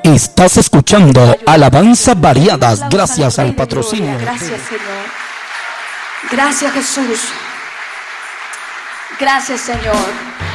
Estás escuchando Alabanzas Variadas, gracias al patrocinio. Gracias, Señor. Gracias, Jesús. Gracias, Señor.